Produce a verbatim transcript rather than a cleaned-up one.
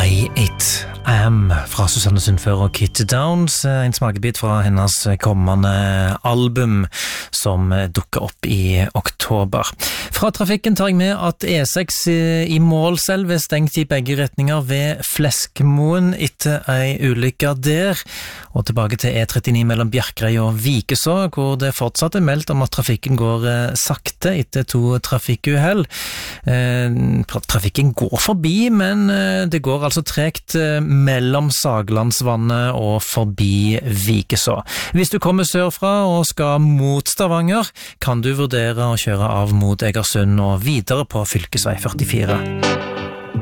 I It Am fra Susanne Sundfør og Kitty Downs, en smakebit fra hennes kommende album som dukker opp i oktober. Fra trafikken tar jeg med at E seks i Målselv er stengt i begge retninger ved Fleskmoen etter ei ulykke der, og tilbake til E trettini mellom Bjerkreim og Vikeså, hvor det fortsatt er meldt om at trafikken går sakte etter to trafikkuhell. Trafikken går forbi, men det går altså tregt mellom Saglandsvannet og forbi Vikeså. Hvis du kommer sørfra og skal mot Stavanger, kan du vurdere å kjøre av mot Egersund og videre på fylkesvei førtifire.